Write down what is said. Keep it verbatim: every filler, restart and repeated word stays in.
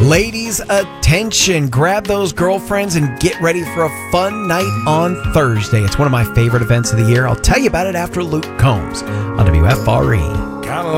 Ladies, attention. Grab those girlfriends and get ready for a fun night on Thursday. It's one of my favorite events of the year. I'll tell you about it after Luke Combs on W F R E.